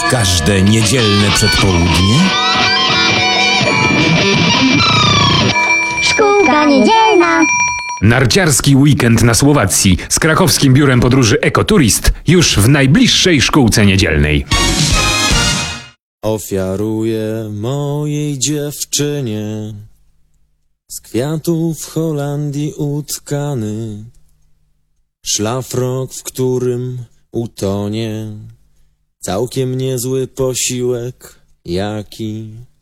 Każde niedzielne przedpołudnie? Szkółka niedzielna. Narciarski weekend na Słowacji z krakowskim biurem podróży Ekoturist już w najbliższej szkółce niedzielnej. Ofiaruję mojej dziewczynie z kwiatów w Holandii utkany szlafrok, w którym utonie całkiem niezły posiłek, jaki